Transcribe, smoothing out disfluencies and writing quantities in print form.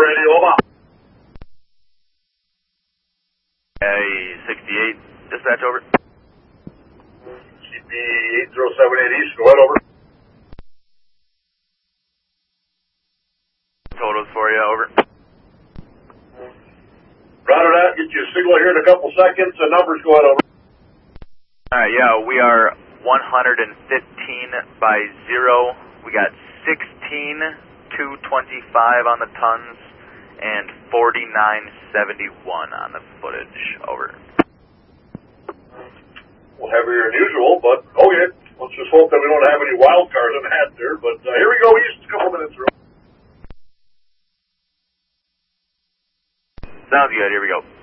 Radio Omaha. Hey, 68, dispatch over. CP 8078 East, go ahead, over. Totals for you, over. Roger that, get you a signal here in a couple seconds. The numbers, go ahead, over. Alright, yeah, we are 115 by 0. We got 16,225 on the tons and 4971 on the footage. Over. Well, heavier than usual, but okay. Let's just hope that we don't have any wild cards in the hat there. But here we go, East, a couple minutes through. Sounds good, here we go.